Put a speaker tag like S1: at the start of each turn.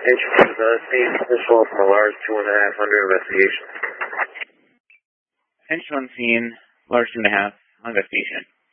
S1: Entry to the scene, initial from a large 2.5 under investigation.
S2: Attention on scene, large 2.5 on investigation.